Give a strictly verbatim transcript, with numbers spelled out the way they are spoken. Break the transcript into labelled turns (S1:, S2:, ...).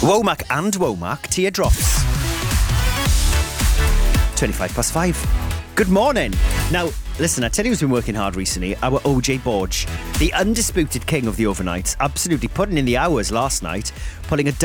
S1: Womack and Womack teardrops. twenty-five past five. Good morning. Now, listen, I tell you who's been working hard recently, our O J Borge, the undisputed king of the overnights, absolutely putting in the hours last night, pulling a